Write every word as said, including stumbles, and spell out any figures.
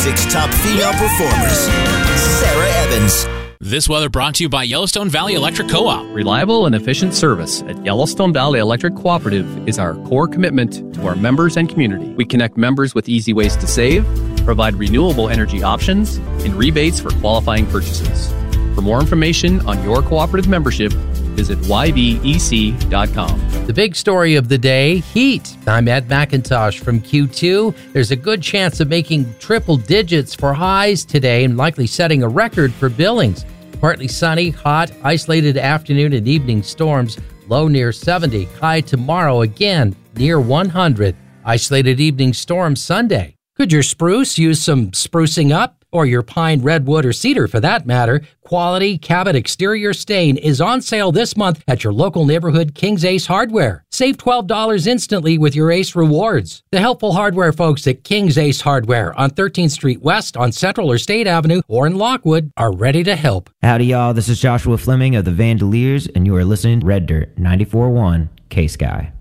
Six top female performers. Sarah Evans. This weather brought to you by Yellowstone Valley Electric Co-op. Reliable and efficient service at Yellowstone Valley Electric Cooperative is our core commitment to our members and community. We connect members with easy ways to save, provide renewable energy options, and rebates for qualifying purchases. For more information on your cooperative membership, visit y v e c dot com. The big story of the day, heat. I'm Ed McIntosh from Q two. There's a good chance of making triple digits for highs today and likely setting a record for Billings. Partly sunny, hot, isolated afternoon and evening storms, low near seventy. High tomorrow again near one hundred. Isolated evening storms Sunday. Could your spruce use some sprucing up? Or your pine, redwood, or cedar for that matter? Quality Cabot exterior stain is on sale this month at your local neighborhood King's Ace Hardware. Save twelve dollars instantly with your Ace Rewards. The helpful hardware folks at King's Ace Hardware on thirteenth Street West, on Central or State Avenue, or in Lockwood are ready to help. Howdy, y'all. This is Joshua Fleming of the Vandaliers, and you are listening to Red Dirt ninety-four point one K-Sky.